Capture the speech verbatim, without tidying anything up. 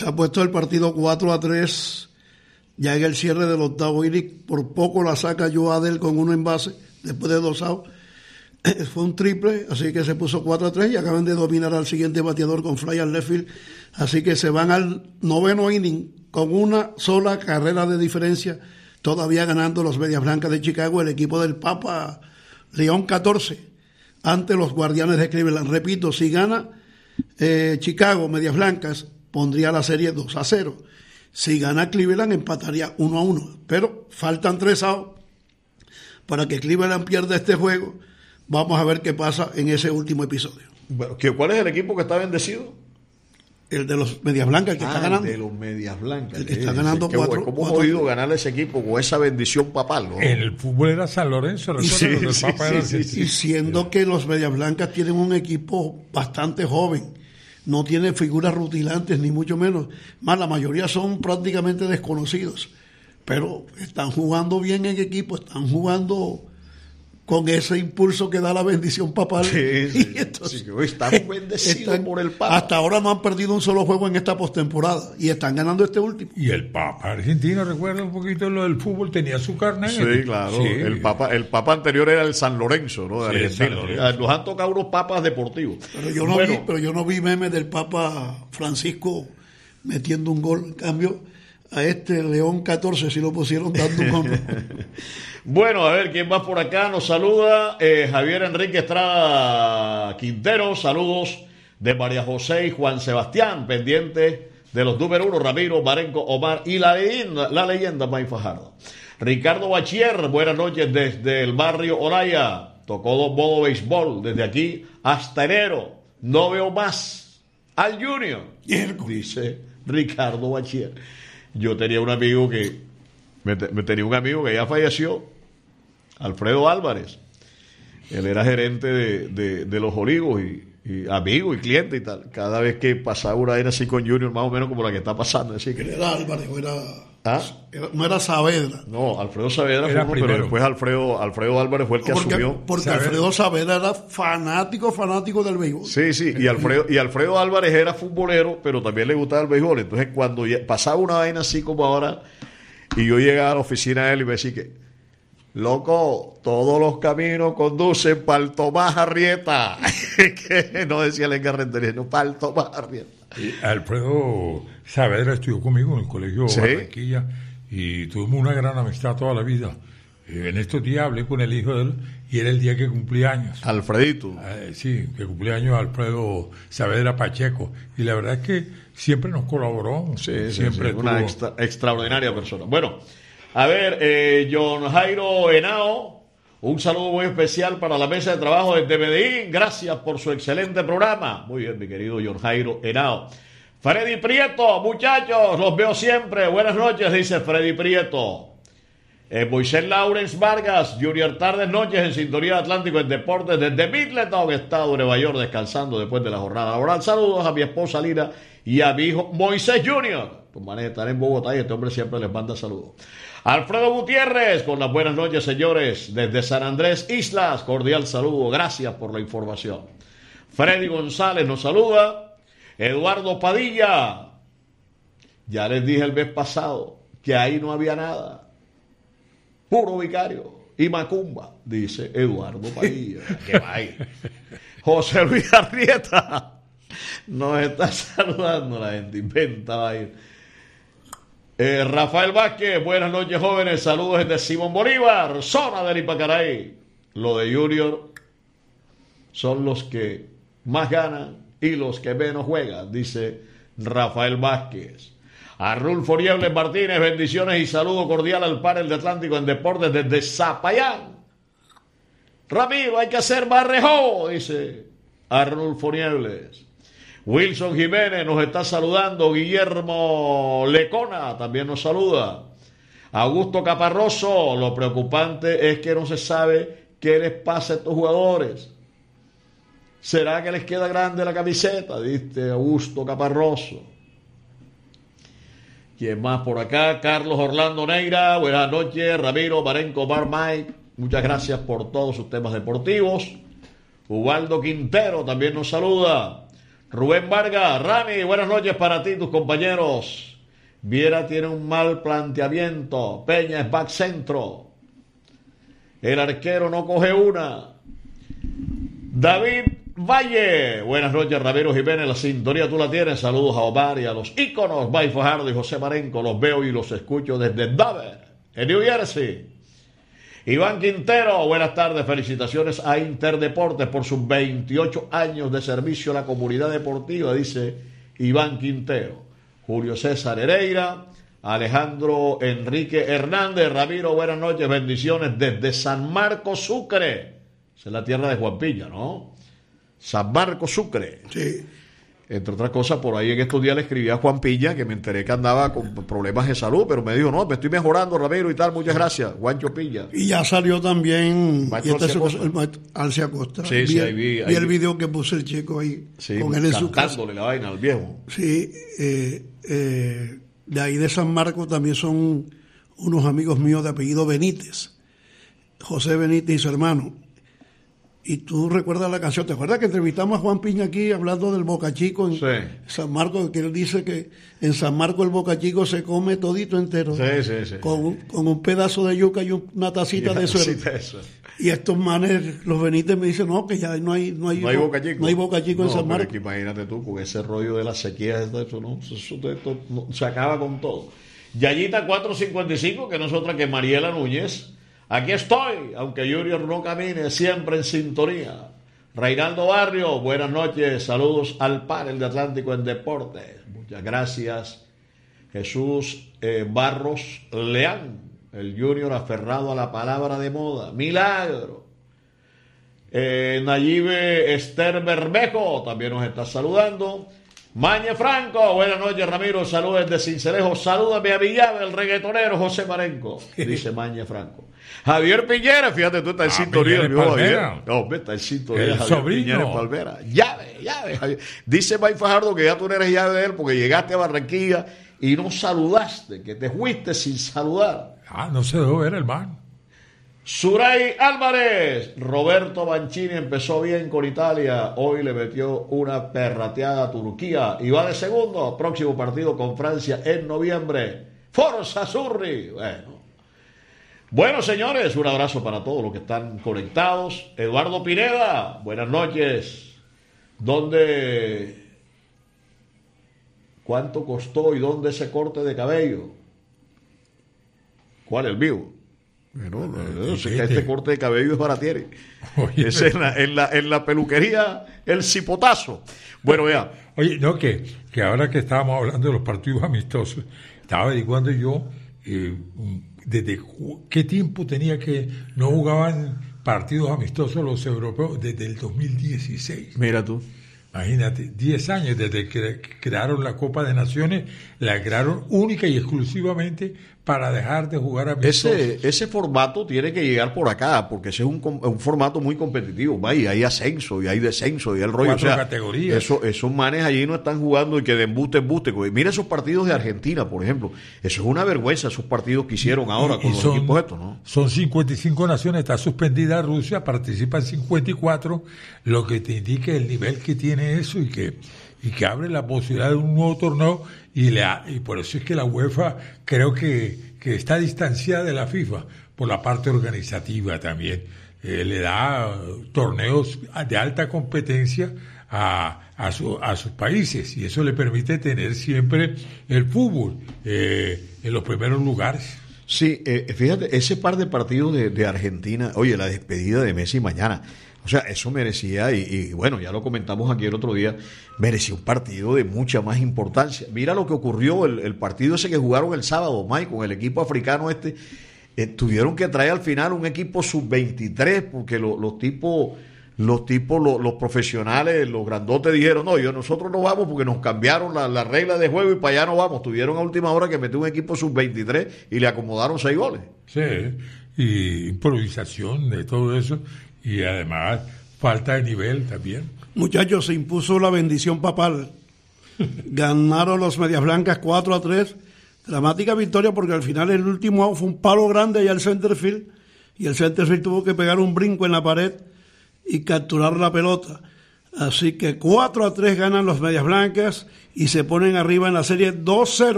Se ha puesto el partido cuatro a tres. Ya en el cierre del octavo inning, por poco la saca Joe Adell con uno en base, después de dos outs. Fue un triple, así que se puso cuatro a tres y acaban de dominar al siguiente bateador con fly al left field. Así que se van al noveno inning con una sola carrera de diferencia, todavía ganando los Medias Blancas de Chicago, el equipo del Papa León catorce, ante los Guardianes de Cleveland. Repito, si gana eh, Chicago, Medias Blancas, pondría la serie dos a cero. Si gana Cleveland, empataría uno a uno. Pero faltan tres outs para que Cleveland pierda este juego. Vamos a ver qué pasa en ese último episodio. Bueno, ¿cuál es el equipo que está bendecido? El de los Medias Blancas, el que ah, está ganando. El de los Medias Blancas. El que está ganando Qué cuatro. ¿Cómo ha podido ganar ese equipo con esa bendición papal, ¿no? El fútbol era San Lorenzo, recuerda, sí, el sí, Papa sí, era sí, sí. Y siendo que los Medias Blancas tienen un equipo bastante joven, no tiene figuras rutilantes ni mucho menos, más la mayoría son prácticamente desconocidos, pero están jugando bien en equipo, están jugando con ese impulso que da la bendición papal. Sí, sí, y entonces, sí, estamos bendecidos están, por el Papa. Hasta ahora no han perdido un solo juego en esta postemporada y están ganando este último. Y el Papa argentino, recuerda un poquito lo del fútbol, tenía su carnet. Sí, claro. Sí. El Papa el Papa anterior era el San Lorenzo, ¿no? De sí, Argentina. Nos han tocado unos papas deportivos. Pero yo no bueno. vi, pero yo no vi memes del Papa Francisco metiendo un gol. En cambio, a este León catorce sí lo pusieron dando un gol. Bueno, a ver, ¿quién más por acá? Nos saluda eh, Javier Enrique Estrada Quintero, saludos de María José y Juan Sebastián, pendientes de los número uno, Ramiro, Marenco, Omar y la leyenda, la leyenda May Fajardo. Ricardo Bachier, buenas noches desde el barrio Olaya, tocó dos modos béisbol desde aquí hasta enero, no veo más al Junior, dice Ricardo Bachier. Yo tenía un amigo que Me, me tenía un amigo que ya falleció, Alfredo Álvarez. Él era gerente de, de, de Los Olivos y, y amigo y cliente y tal. Cada vez que pasaba una era así con Junior, más o menos como la que está pasando. Así que... Era Álvarez, o era, ¿Ah? era, no era Saavedra. No, Alfredo Saavedra fue uno, pero después Alfredo, Alfredo Álvarez fue el que porque, asumió. Porque Saavedra. Alfredo Saavedra era fanático, fanático del béisbol. Sí, sí, y Alfredo, y Alfredo Álvarez era futbolero, pero también le gustaba el béisbol. Entonces, cuando pasaba una vaina así como ahora, y yo llegaba a la oficina de él y me decía que, loco, todos los caminos conducen para el Tomás Arrieta. Que no decía el Engarrentería, no, para el Tomás Arrieta. Y Alfredo Saavedra estudió conmigo en el colegio ¿Sí? Barranquilla y tuvimos una gran amistad toda la vida. Eh, en estos días hablé con el hijo de él y era el día que cumplía años. Alfredito. Eh, sí, que cumplía años Alfredo Saavedra Pacheco. Y la verdad es que siempre nos colaboró. Sí, siempre sí, sí, una extra, extraordinaria persona. Bueno, a ver, eh, John Jairo Henao, un saludo muy especial para la mesa de trabajo desde Medellín. Gracias por su excelente programa. Muy bien, mi querido John Jairo Henao. Freddy Prieto, muchachos, los veo siempre. Buenas noches, dice Freddy Prieto. Eh, Moisés Lawrence Vargas, Junior, tardes, noches en sintonía Atlántico en Deportes desde Middletown, Estado de Nueva York, descansando después de la jornada laboral. Saludos a mi esposa Lina y a mi hijo Moisés Junior Pues van a estar en Bogotá y este hombre siempre les manda saludos. Alfredo Gutiérrez, con las buenas noches, señores, desde San Andrés Islas, cordial saludo, gracias por la información. Freddy González nos saluda. Eduardo Padilla, ya les dije el mes pasado que ahí no había nada. Puro vicario y macumba, dice Eduardo Padilla. ¡Qué vaya! José Luis Arrieta nos está saludando, la gente inventa vaya. Eh, Rafael Vázquez, buenas noches, jóvenes. Saludos desde Simón Bolívar, zona del Ipacaraí. Lo de Junior son los que más ganan y los que menos juegan, dice Rafael Vázquez. A Rulfo Niebles Martínez, bendiciones y saludo cordial al panel de Atlántico en Deportes desde Zapayán. Ramiro, hay que hacer barrejo, dice a Rulfo Niebles. Wilson Jiménez nos está saludando. Guillermo Lecona también nos saluda. Augusto Caparroso, lo preocupante es que no se sabe qué les pasa a estos jugadores. ¿Será que les queda grande la camiseta? Dice Augusto Caparroso. ¿Quién más por acá? Carlos Orlando Neira, buenas noches. Ramiro, Marenco, Bar Mike, muchas gracias por todos sus temas deportivos. Ubaldo Quintero también nos saluda. Rubén Vargas, Rami, buenas noches para ti y tus compañeros. Viera tiene un mal planteamiento. Peña es back centro. El arquero no coge una. David Valle, buenas noches, Ramiro Jiménez, la sintonía tú la tienes. Saludos a Omar y a los íconos, Bay Fajardo y José Marenco. Los veo y los escucho desde Dover, en New Jersey. Iván Quintero, buenas tardes, felicitaciones a Interdeportes por sus veintiocho años de servicio a la comunidad deportiva, dice Iván Quintero. Julio César Hereira, Alejandro Enrique Hernández, Ramiro, buenas noches, bendiciones desde San Marcos, Sucre. Esa es la tierra de Juan Piña, ¿no? San Marcos, Sucre. Sí. Entre otras cosas, por ahí en estos días le escribí a Juan Piña, que me enteré que andaba con problemas de salud, pero me dijo, no, me estoy mejorando, Ramiro, y tal, muchas gracias, Juancho Piña. Y ya salió también Maestro y este Alcia Costa. el maestro Alcia Costa. Sí, vi, sí, el, ahí vi, ahí vi el vi. video que puso el chico ahí, Sí, con él en su casa. cantándole la vaina al viejo. Sí, eh, eh, de ahí de San Marcos también son unos amigos míos de apellido Benítez, José Benítez y su hermano. Y tú recuerdas la canción, ¿te acuerdas que entrevistamos a Juan Piña aquí hablando del Boca Chico en Sí. San Marcos? Que él dice que en San Marcos el Boca Chico se come todito entero. Sí, sí, sí. Con, un- con un pedazo de yuca y un- una tacita de suero. Sí, eso. Y estos manes, los Benítez, me dicen, no, que ya no hay no hay, No hay Boca Chico. no hay Boca Chico en No, San pero es Marcos. que imagínate tú, con ese rollo de la sequía, esto, esto, ¿no? Eso, esto, esto, no, se acaba con todo. Yayita cuatro cincuenta y cinco, que no es otra que Mariela Núñez. Aquí estoy, aunque Junior no camine, siempre en sintonía. Reinaldo Barrio, buenas noches, saludos al panel de Atlántico en Deportes. Muchas gracias. Jesús eh, Barros Leán, el Junior aferrado a la palabra de moda. Milagro. Eh, Nayibe Esther Bermejo también nos está saludando. Mañe Franco, buenas noches, Ramiro, saludos desde Cincelejo. Salúdame a Villave, el reggaetonero José Marenco, dice Mañe Franco. Javier Piñera, fíjate tú, está en Ah, sintonía. Piñera el viejo Palmera. Javier. No, hombre, está en sintonía. El Javier sobrino. Piñera en Palmera. Llave, llave, Javier. Dice Mike Fajardo que ya tú no eres llave de él porque llegaste a Barranquilla y no saludaste, que te fuiste sin saludar. Ah, no se dejó ver el man. Suray Álvarez, Roberto Banchini empezó bien con Italia, hoy le metió una perrateada a Turquía y va de segundo, próximo partido con Francia en noviembre. Forza Zurri. Bueno. Bueno, señores, un abrazo para todos los que están conectados. Eduardo Pineda, buenas noches. ¿Dónde, cuánto costó y dónde ese corte de cabello? ¿Cuál el vivo? Bueno, no, no, sé que este corte de cabello es baratieri. Oye, Es en la, en, la, en la peluquería el cipotazo. Bueno, vea. Oye, no, que, que ahora que estábamos hablando de los partidos amistosos, estaba averiguando yo eh, desde ju- qué tiempo tenía que no jugaban partidos amistosos los europeos, desde el dos mil dieciséis. Mira tú. Imagínate, diez años desde que crearon la Copa de Naciones, la crearon única y exclusivamente para dejar de jugar amistosos. Ese, ese formato tiene que llegar por acá, porque ese es un, com- un formato muy competitivo. Va, y hay ascenso, y hay descenso, y el rollo. Cuatro o sea, categorías. Eso, esos manes allí no están jugando y que de embuste, embuste. Mira esos partidos de Argentina, por ejemplo. Eso es una vergüenza, esos partidos que hicieron ahora Y- con y los son- equipos estos, ¿no? Son cincuenta y cinco naciones, está suspendida Rusia, participan cincuenta y cuatro, lo que te indica el nivel que tiene eso y que, y que abre la posibilidad de un nuevo torneo y, le ha- y por eso es que la UEFA creo que, que está distanciada de la FIFA por la parte organizativa también. Eh, le da eh, torneos de alta competencia a, a, su- a sus países y eso le permite tener siempre el fútbol eh, en los primeros lugares. Sí, eh, fíjate, ese par de partidos de, de Argentina, oye, la despedida de Messi mañana, o sea, eso merecía, y, y bueno, ya lo comentamos aquí el otro día, merecía un partido de mucha más importancia. Mira lo que ocurrió, el, el partido ese que jugaron el sábado, Mike, con el equipo africano este, eh, tuvieron que traer al final un equipo sub veintitrés, porque lo- los tipos... Los tipos, los, los profesionales, los grandotes dijeron, no, yo nosotros no vamos porque nos cambiaron la, la regla de juego y para allá no vamos. Tuvieron a última hora que meter un equipo sub veintitrés y le acomodaron seis goles. Sí, y improvisación de todo eso y además falta de nivel también. Muchachos, se impuso la bendición papal. Ganaron los Medias Blancas cuatro a tres. Dramática victoria porque al final el último out fue un palo grande allá al centerfield y el centerfield tuvo que pegar un brinco en la pared y capturar la pelota. Así que cuatro a tres ganan los Medias Blancas y se ponen arriba en la serie dos cero.